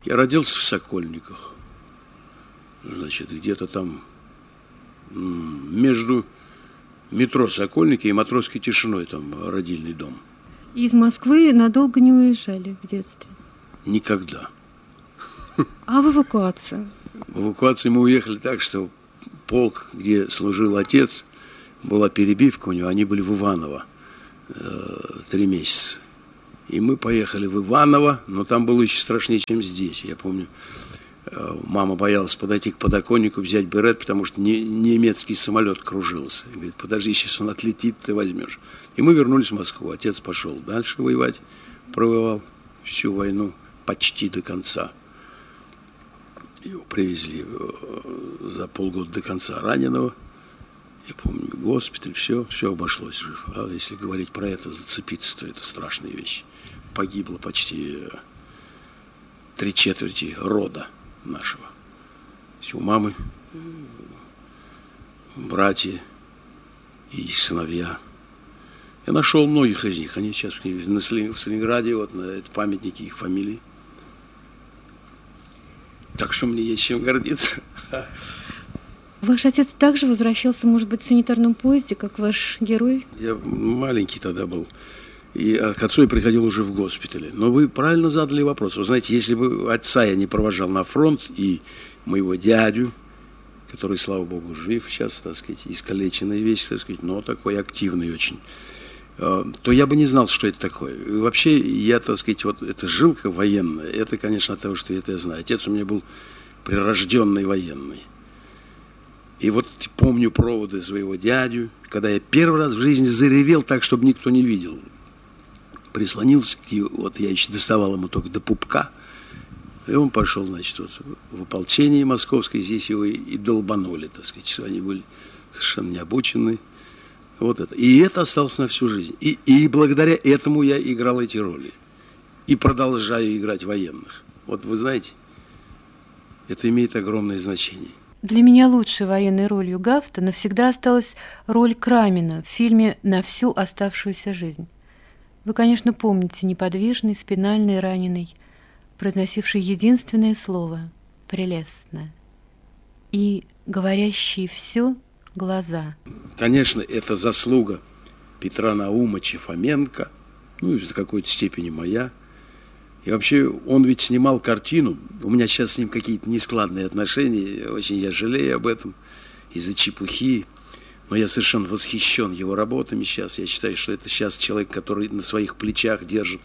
Я родился в Сокольниках. Значит, где-то там между метро Сокольники и Матросской Тишиной, там родильный дом. Из Москвы надолго не уезжали в детстве? Никогда. А в эвакуацию? В эвакуации мы уехали так, что полк, где служил отец, была перебивка у него, они были в Иваново 3 месяца. И мы поехали в Иваново, но там было еще страшнее, чем здесь. Я помню, мама боялась подойти к подоконнику, взять берет, потому что немецкий самолет кружился. Говорит, подожди, сейчас он отлетит, ты возьмешь. И мы вернулись в Москву. Отец пошел дальше воевать, провоевал всю войну почти до конца. Его привезли за полгода до конца раненого. Я помню, госпиталь, все обошлось жив. А если говорить про это, зацепиться, то это страшная вещь. Погибло почти 3/4 рода нашего. У мамы братья и их сыновья. Я нашел многих из них. Они сейчас в Сталинграде, вот на это памятники их фамилий. Так что мне есть чем гордиться. Ваш отец также возвращался, может быть, в санитарном поезде, как ваш герой? Я маленький тогда был. И к отцу я приходил уже в госпитале. Но вы правильно задали вопрос. Вы знаете, если бы отца я не провожал на фронт, и моего дядю, который, слава богу, жив сейчас, так сказать, искалеченный весь, так сказать, но такой активный очень, то я бы не знал, что это такое. И вообще, я, так сказать, вот эта жилка военная, это, конечно, от того, что это я знаю. Отец у меня был прирожденный военный. И вот помню проводы своего дядю, когда я первый раз в жизни заревел так, чтобы никто не видел. Прислонился, вот я еще доставал ему только до пупка, и он пошел, значит, вот в ополчение московское, здесь его и долбанули, так сказать, что они были совершенно необучены. Вот это. И это осталось на всю жизнь. И благодаря этому я играл эти роли. И продолжаю играть военных. Вот вы знаете, это имеет огромное значение. Для меня лучшей военной ролью Гафта навсегда осталась роль Крамина в фильме «На всю оставшуюся жизнь». Вы, конечно, помните неподвижный, спинальный раненый, произносивший единственное слово «прелестное» и говорящие все глаза. Конечно, это заслуга Петра Наумовича Фоменко, ну и в какой-то степени моя. И вообще, он ведь снимал картину. У меня сейчас с ним какие-то нескладные отношения. Очень я жалею об этом из-за чепухи. Но я совершенно восхищен его работами сейчас. Я считаю, что это сейчас человек, который на своих плечах держит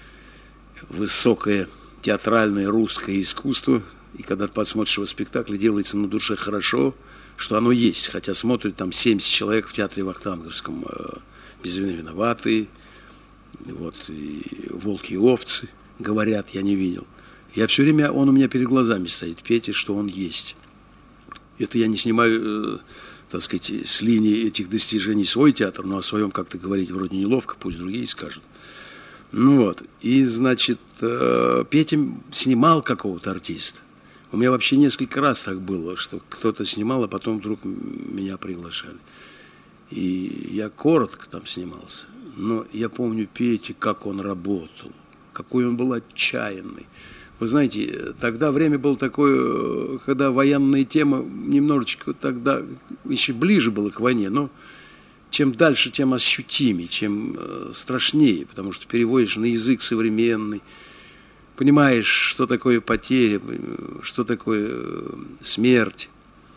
высокое театральное русское искусство. И когда ты посмотришь его спектакль, делается на душе хорошо, что оно есть. Хотя смотрят там 70 человек в театре Вахтанговском. «Без вины виноватые». Вот, и «Волки и овцы». Говорят, я не видел. Я все время, он у меня перед глазами стоит, Петя, что он есть. Это я не снимаю, так сказать, с линии этих достижений свой театр, но о своем как-то говорить вроде неловко, пусть другие скажут. Ну вот, и, значит, Петя снимал какого-то артиста. У меня вообще несколько раз так было, что кто-то снимал, а потом вдруг меня приглашали. И я коротко там снимался. Но я помню Петю, как он работал. Какой он был отчаянный. Вы знаете, тогда время было такое, когда военная тема немножечко тогда еще ближе была к войне, но чем дальше, тем ощутимее, чем страшнее, потому что переводишь на язык современный, понимаешь, что такое потеря, что такое смерть.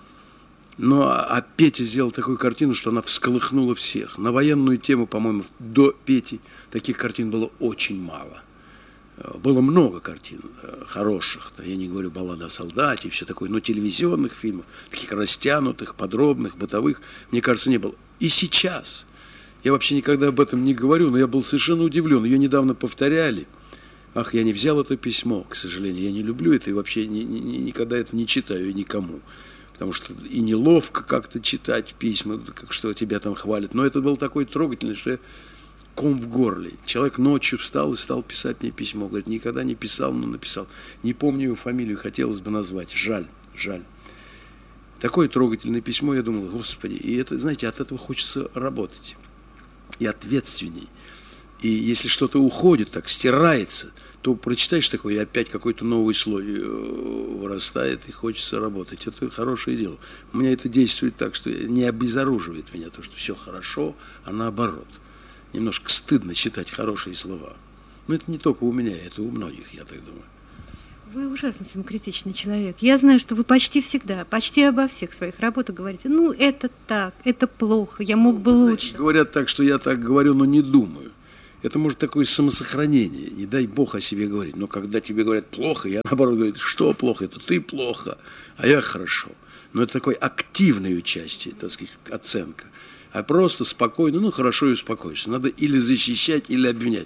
А Петя сделал такую картину, что она всколыхнула всех. На военную тему, по-моему, до Пети таких картин было очень мало. Было много картин хороших, я не говорю «Баллада о солдате» и все такое, но телевизионных фильмов, таких растянутых, подробных, бытовых, мне кажется, не было. И сейчас, я вообще никогда об этом не говорю, но я был совершенно удивлен, ее недавно повторяли. Ах, я не взял это письмо, к сожалению, я не люблю это и вообще никогда это не читаю никому. Потому что и неловко как-то читать письма, как что тебя там хвалят. Но это было такое трогательное, что я ком в горле. Человек ночью встал и стал писать мне письмо. Говорит, никогда не писал, но написал. Не помню его фамилию, хотелось бы назвать. Жаль. Такое трогательное письмо, я думал, господи. И это, знаете, от этого хочется работать. И ответственней. И если что-то уходит, так стирается, то прочитаешь такое, и опять какой-то новый слой вырастает, и хочется работать. Это хорошее дело. У меня это действует так, что не обезоруживает меня то, что все хорошо, а наоборот. Немножко стыдно читать хорошие слова. Но это не только у меня, это у многих, я так думаю. Вы ужасно самокритичный человек. Я знаю, что вы почти всегда, почти обо всех своих работах говорите, ну, это так, это плохо, я мог бы лучше. Знаете, говорят так, что я так говорю, но не думаю. Это может такое самосохранение, не дай Бог о себе говорить. Но когда тебе говорят плохо, я наоборот говорю, что плохо, это ты плохо, а я хорошо. Но это такой активной участие, так сказать, оценка. А просто спокойно, ну хорошо и успокоишься. Надо или защищать, или обвинять.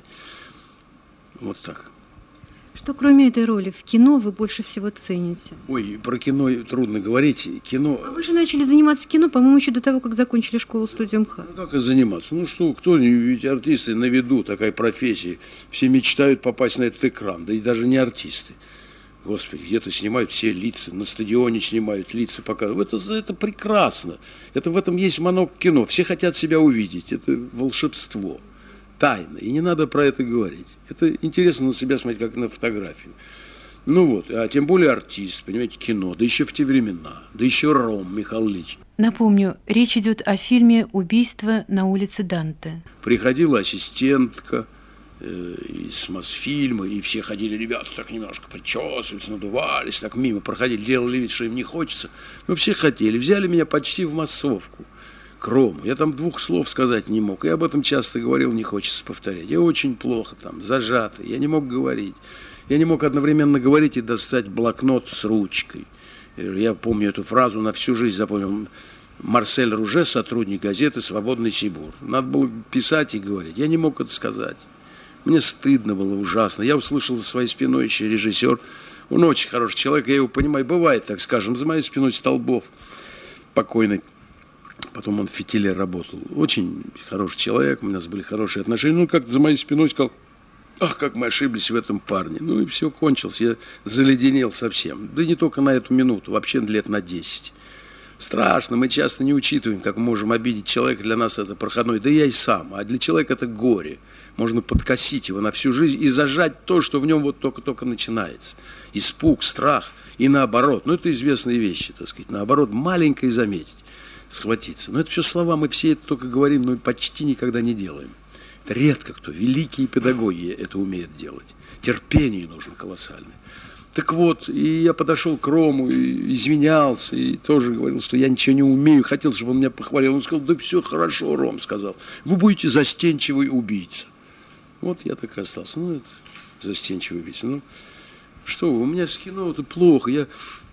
Вот так. Что кроме этой роли в кино вы больше всего цените? Ой, про кино трудно говорить. Кино... А вы же начали заниматься кино, по-моему, еще до того, как закончили школу-студию МХАТ. Ну, как и заниматься? Ну что, кто, ведь артисты на виду, такая профессия. Все мечтают попасть на этот экран, да и даже не артисты. Господи, где-то снимают все лица, на стадионе снимают лица, показывают. Это прекрасно. Это в этом есть манок кино. Все хотят себя увидеть. Это волшебство. Тайна. И не надо про это говорить. Это интересно на себя смотреть, как на фотографию. Ну вот, а тем более артист, понимаете, кино. Да еще в те времена. Да еще Ром Михаил Ильич. Напомню, речь идет о фильме «Убийство на улице Данте». Приходила ассистентка из Мосфильма, и все ходили, ребята так немножко причесывались, надувались, так мимо проходили, делали вид, что им не хочется. Но все хотели. Взяли меня почти в массовку. К Рому. Я там 2 слов сказать не мог. Я об этом часто говорил, не хочется повторять. Я очень плохо там, зажатый. Я не мог говорить. Я не мог одновременно говорить и достать блокнот с ручкой. Я помню эту фразу, на всю жизнь запомнил. Марсель Руже, сотрудник газеты «Свободный Сибур». Надо было писать и говорить. Я не мог это сказать. Мне стыдно было ужасно. Я услышал за своей спиной еще режиссер. Он очень хороший человек, я его понимаю. Бывает, так скажем, за моей спиной Столбов, покойный. Потом он в «Фитиле» работал. Очень хороший человек, у нас были хорошие отношения. Ну, как-то за моей спиной сказал, ах, как мы ошиблись в этом парне. Ну, и все, кончилось. Я заледенел совсем. Да не только на эту минуту, вообще лет на 10. Страшно, мы часто не учитываем, как мы можем обидеть человека. Для нас это проходной, да я и сам. А для человека это горе. Можно подкосить его на всю жизнь и зажать то, что в нем вот только-только начинается. Испуг, страх и наоборот. Ну, это известные вещи, так сказать. Наоборот, маленькое заметить. Схватиться. Но это все слова, мы все это только говорим, но почти никогда не делаем. Это редко кто. Великие педагоги это умеют делать. Терпение нужно колоссальное. Так вот, и я подошел к Рому, и извинялся, и тоже говорил, что я ничего не умею. Хотел, чтобы он меня похвалил. Он сказал, да все хорошо, Ром, сказал. Вы будете застенчивый убийца. Вот я так и остался. Ну, это застенчивый убийца. Ну, что вы, у меня с кино это плохо. Я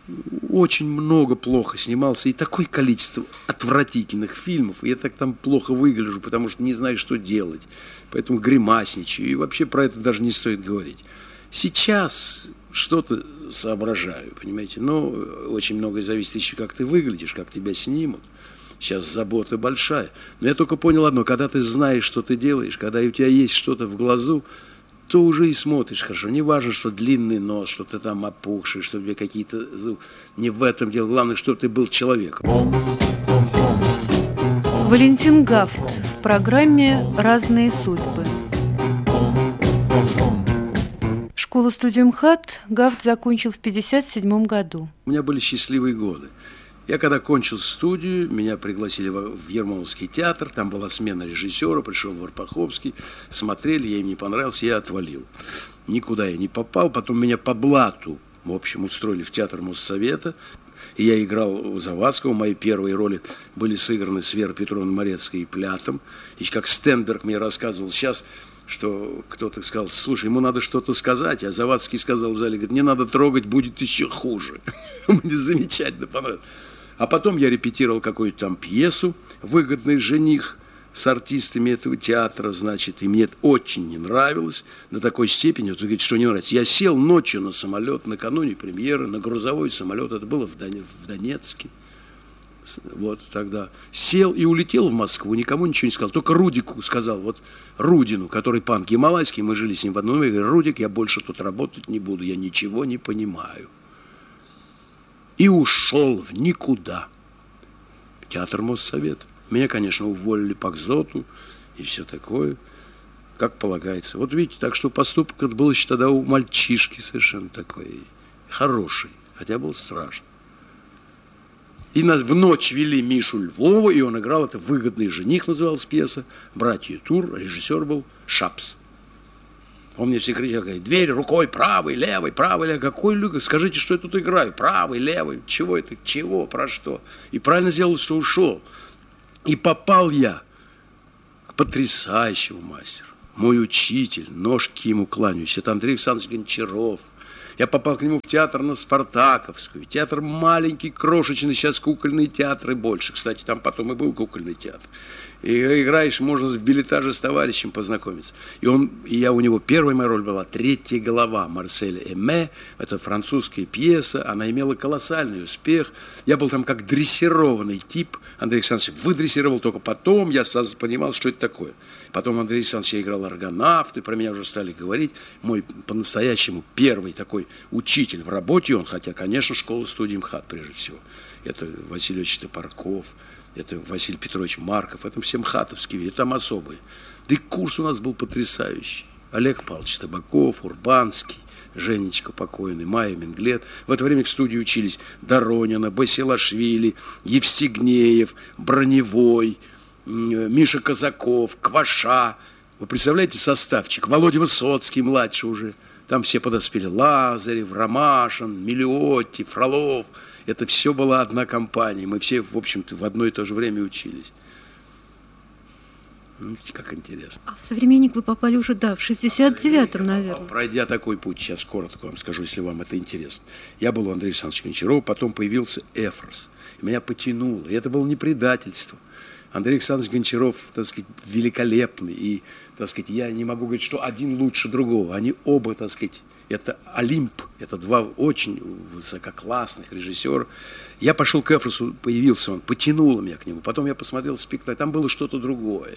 очень много плохо снимался, и такое количество отвратительных фильмов, и я так там плохо выгляжу, потому что не знаю, что делать, поэтому гримасничаю, и вообще про это даже не стоит говорить. Сейчас что-то соображаю, понимаете, но очень многое зависит еще, как ты выглядишь, как тебя снимут. Сейчас забота большая. Но я только понял одно, когда ты знаешь, что ты делаешь, когда у тебя есть что-то в глазу, то уже и смотришь хорошо. Не важно, что длинный нос, что ты там опухший, что у тебя какие-то... Не в этом дело. Главное, что ты был человеком. Валентин Гафт в программе «Разные судьбы». Школу-студию МХАТ Гафт закончил в 1957 году. У меня были счастливые годы. Я когда кончил студию, меня пригласили в Ермоловский театр, там была смена режиссера, пришел Варпаховский, смотрели, я им не понравился, я отвалил. Никуда я не попал, потом меня по блату, в общем, устроили в театр Моссовета, и я играл у Завадского, мои первые роли были сыграны с Верой Петровной Морецкой и Плятом, и как Стенберг мне рассказывал сейчас, что кто-то сказал, слушай, ему надо что-то сказать, а Завадский сказал в зале, говорит, не надо трогать, будет еще хуже. Мне замечательно понравилось. А потом я репетировал какую-то там пьесу «Выгодный жених» с артистами этого театра, значит, и мне это очень не нравилось, до такой степени, вот, говорит, что не нравится. Я сел ночью на самолет, накануне премьеры, на грузовой самолет, это было в Донецке. Вот тогда сел и улетел в Москву, никому ничего не сказал, только Рудику сказал, вот Рудину, который пан Гималайский, мы жили с ним в одном номере, говорит, Рудик, я больше тут работать не буду, я ничего не понимаю. И ушел в никуда. Театр Моссовет. Меня, конечно, уволили по Кзоту и все такое. как полагается. Вот видите, так что поступок это был еще тогда у мальчишки совершенно такой хороший, хотя был страшно. И нас в ночь вели Мишу Львова, и он играл, это «Выгодный жених» называлась пьеса, «Братья Тур», режиссер был Шапс. Он мне все кричал, говорит, дверь рукой правой, левой, какой люк, скажите, что я тут играю, правый, левый, чего это, чего, про что. И правильно сделал, что ушел. И попал я к потрясающему мастеру, мой учитель, ножки ему кланяюсь, это Андрей Александрович Гончаров. Я попал к нему в театр на Спартаковскую. Театр маленький, крошечный, сейчас кукольные театры больше. Кстати, там потом и был кукольный театр. И играешь, можно в биллетаже с товарищем познакомиться. И я у него, первая моя роль была «Третья голова» Марселя Эме. Это французская пьеса, она имела колоссальный успех. Я был там как дрессированный тип. Андрей Александрович выдрессировал, только потом я сразу понимал, что это такое. Потом Андрей Александрович, я играл аргонавт, и про меня уже стали говорить. Мой по-настоящему первый такой учитель в работе, он, хотя, конечно, школа-студия МХАТ прежде всего. Это Василий Ильич Топорков, это Василий Петрович Марков, это все мхатовские, это там особые. Да и курс у нас был потрясающий. Олег Павлович Табаков, Урбанский, Женечка покойный, Майя Менглет. В это время в студии учились Доронина, Басилашвили, Евстигнеев, Броневой, Миша Казаков, Кваша. Вы представляете составчик? Володя Высоцкий, младший уже. Там все подоспели. Лазарев, Ромашин, Миллиотти, Фролов. Это все была одна компания. Мы все, в общем-то, в одно и то же время учились. Видите, как интересно. А в «Современник» вы попали уже, да, в 69-м, наверное. Пройдя такой путь, сейчас коротко вам скажу, если вам это интересно. Я был у Андрея Александровича Гончарова, потом появился Эфрос. Меня потянуло. И это было не предательство. Андрей Александрович Гончаров, так сказать, великолепный. И, так сказать, я не могу говорить, что один лучше другого. Они оба, так сказать, это Олимп. Это два очень высококлассных режиссера. Я пошел к Эфросу, появился он, потянуло меня к нему. Потом я посмотрел спектакль, там было что-то другое.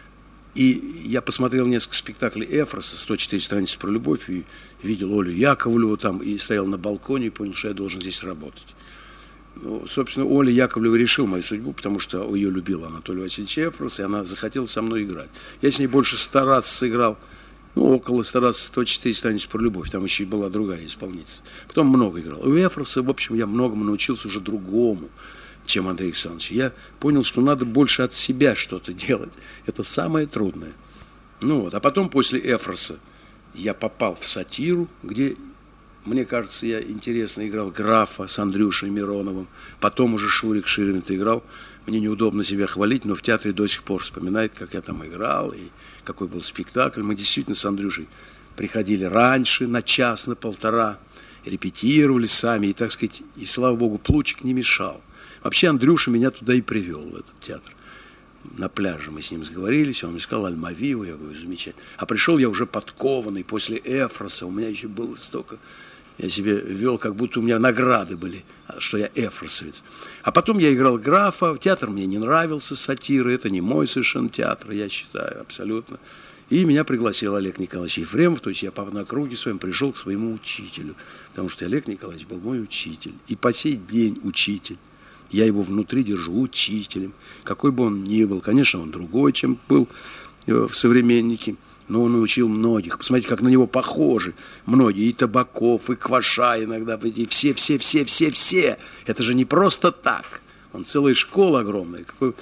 И я посмотрел несколько спектаклей Эфроса, 104 страницы про любовь, и видел Олю Яковлеву там, и стоял на балконе, и понял, что я должен здесь работать. Ну, собственно, Оля Яковлева решила мою судьбу, потому что ее любил Анатолий Васильевич Эфрос, и она захотела со мной играть. Я с ней больше 100 раз сыграл, около 100 раз 104 страницы про любовь, там еще и была другая исполнительница. Потом много играл. У Эфроса, в общем, я многому научился уже другому, чем Андрей Александрович. Я понял, что надо больше от себя что-то делать. Это самое трудное. А потом после Эфроса я попал в сатиру, где... Мне кажется, я интересно играл графа с Андрюшей Мироновым. Потом уже Шурик Ширин это играл. Мне неудобно себя хвалить, но в театре до сих пор вспоминает, как я там играл и какой был спектакль. Мы действительно с Андрюшей приходили раньше, на час, на полтора, репетировали сами. И, так сказать, и, слава богу, Плучик не мешал. Вообще Андрюша меня туда и привел, в этот театр. На пляже мы с ним сговорились, он мне сказал Альмавиву, я говорю, замечательно. А пришел я уже подкованный после Эфроса, у меня еще было столько... Я себя вел, как будто у меня награды были, что я эфросовец. А потом я играл графа, театр мне не нравился, сатира, это не мой совершенно театр, я считаю, абсолютно. И меня пригласил Олег Николаевич Ефремов, то есть я на круге своем пришел к своему учителю, потому что Олег Николаевич был мой учитель, и по сей день учитель. Я его внутри держу учителем, какой бы он ни был. Конечно, он другой, чем был в «Современнике», но он научил многих. Посмотрите, как на него похожи многие. И Табаков, и Кваша иногда. И все. Это же не просто так. Он целая школа огромная.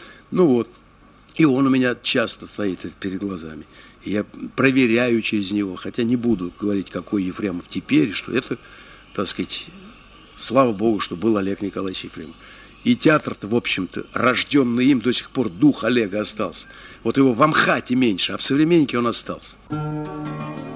И он у меня часто стоит перед глазами. И я проверяю через него. Хотя не буду говорить, какой Ефремов теперь. Что это, так сказать, слава Богу, что был Олег Николаевич Ефремов. И театр-то, в общем-то, рожденный им, до сих пор дух Олега остался. Вот его в Амхате меньше, а в «Современнике» он остался.